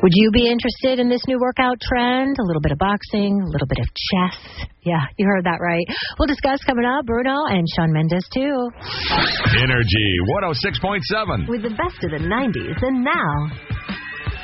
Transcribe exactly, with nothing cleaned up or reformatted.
Would you be interested in this new workout trend? A little bit of boxing, a little bit of chess. Yeah, you heard that right. We'll discuss coming up. Bruno and Shawn Mendes, too. Energy one oh six point seven. With the best of the nineties and now.